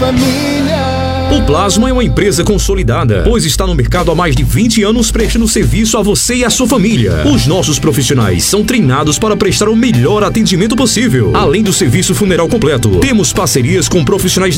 família. O Plasma é uma empresa consolidada, pois está no mercado há mais de 20 anos prestando serviço a você e a sua família. Os nossos profissionais são treinados para prestar o melhor atendimento possível. Além do serviço funeral completo, temos parcerias com profissionais